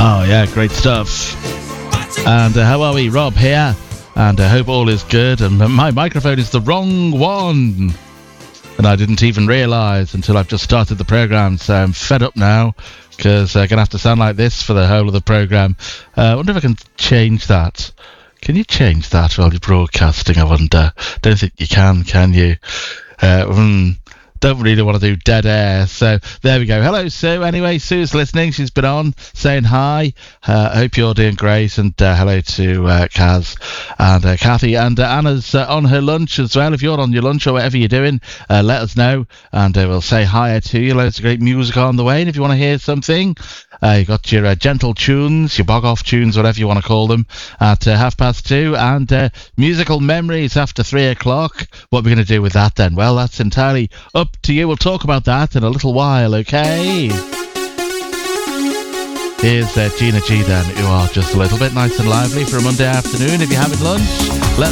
Oh, yeah, great stuff. And how are we? Rob here. And I hope all is good. And my microphone is the wrong one. And I didn't even realise until I've just started the programme. So I'm fed up now because I'm going to have to sound like this for the whole of the programme. I wonder if I can change that. Can you change that while you're broadcasting, I wonder? Don't think you can you? Don't really want to do dead air. So there we go. Hello, Sue. Anyway, Sue's listening. She's been on saying hi. I hope you're doing great. And hello to Kaz and Kathy. And Anna's on her lunch as well. If you're on your lunch or whatever you're doing, let us know. And we'll say hi to you. Loads of great music on the way. And if you want to hear something, you've got your gentle tunes, your bog-off tunes, whatever you want to call them, at 2:30. And musical memories after 3 o'clock. What are we going to do with that then? Well, that's entirely up to you. We'll talk about that in a little while, okay? Here's Gina G then, who are just a little bit nice and lively for a Monday afternoon. If you're having lunch, let